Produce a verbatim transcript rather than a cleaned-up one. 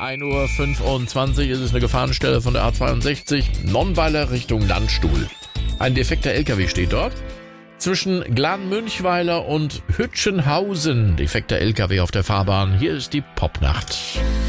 ein Uhr fünfundzwanzig ist es eine Gefahrenstelle von der A zweiundsechzig, Nonnweiler Richtung Landstuhl. Ein defekter L K W steht dort. Zwischen Glan-Münchweiler und Hütchenhausen, defekter L K W auf der Fahrbahn. Hier ist die Popnacht.